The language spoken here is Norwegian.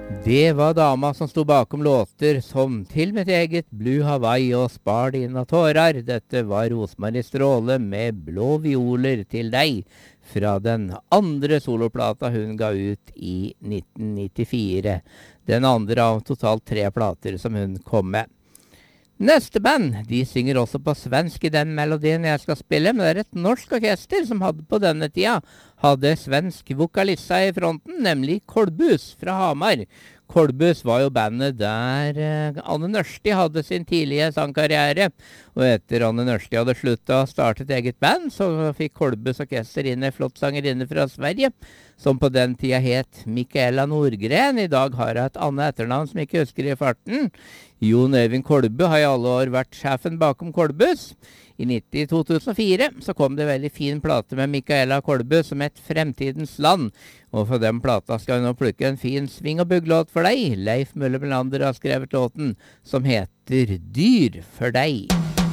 Det var dama som sto bakom låter som Til mitt eget, Blue Hawaii og Spar dina tårar. Dette var Rosmarie Stråle med Blå violer til deg, fra den andre soloplata hun ga ut i 1994. Den andre av totalt 3 plater som hun kom med. Neste band, de synger også på svensk i den melodien jeg skal spille, men det er et norsk orkester som på denne tida hadde svensk vokalissa i fronten, nemlig Kolbus fra Hamar. Kolbus var jo bandet der Anne Nørsti hadde sin tidlige sangkarriere, og etter Anne Nørsti hadde sluttet å starte et eget band, så fikk Kolbus orkester inn en flott sangerinne fra Sverige, som på den tida het Mikaela Nordgren. I dag har jeg et annet etternavn som jeg ikke husker i farten. Jon Øyvind Kolbu har i alle år vært sjefen bakom Kolbus. I 2004 så kom det veldig fin plate med Mikaela Kolbu som het Fremtidens land. Og for den plata skal vi nå plukke en fin sving- og bugglåt for deg. Leif Møller Melander har skrevet låten som heter Dyr for deg.